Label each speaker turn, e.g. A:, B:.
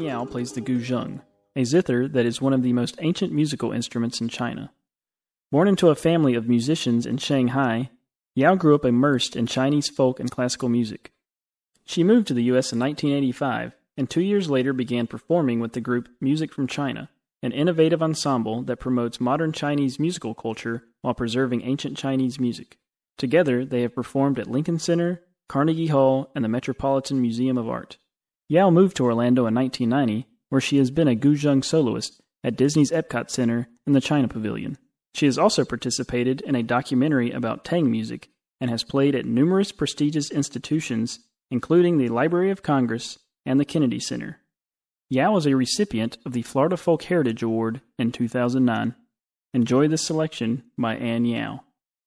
A: Yao plays the guzheng, a zither that is one of the most ancient musical instruments in China. Born into a family of musicians in Shanghai, Yao grew up immersed in Chinese folk and classical music. She moved to the U.S. in 1985, and 2 years later began performing with the group Music from China, an innovative ensemble that promotes modern Chinese musical culture while preserving ancient Chinese music. Together, they have performed at Lincoln Center, Carnegie Hall, and the Metropolitan Museum of Art. Yao moved to Orlando in 1990, where she has been a guzheng soloist at Disney's Epcot Center and the China Pavilion. She has also participated in a documentary about Tang music and has played at numerous prestigious institutions, including the Library of Congress and the Kennedy Center. Yao was a recipient of the Florida Folk Heritage Award in 2009. Enjoy this selection by Ann Yao.